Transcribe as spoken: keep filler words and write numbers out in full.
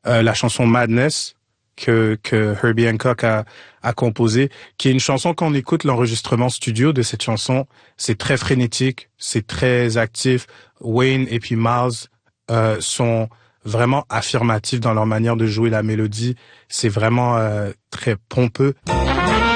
euh, la chanson Madness que que Herbie Hancock a a composé, qui est une chanson qu'on écoute l'enregistrement studio de cette chanson, c'est très frénétique, c'est très actif. Wayne et puis Miles euh, sont vraiment affirmatifs dans leur manière de jouer la mélodie, c'est vraiment euh, très pompeux.